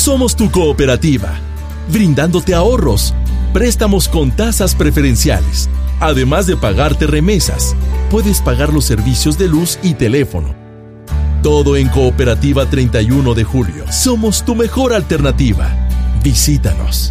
Somos tu cooperativa, brindándote ahorros, préstamos con tasas preferenciales. Además de pagarte remesas, puedes pagar los servicios de luz y teléfono. Todo en Cooperativa 31 de Julio. Somos tu mejor alternativa. Visítanos.